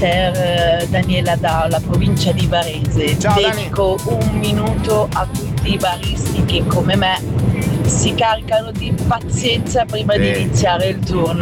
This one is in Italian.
per Daniela dalla provincia di Varese. Ciao, Dedico un minuto a tutti i baristi che come me si caricano di pazienza prima di iniziare il turno.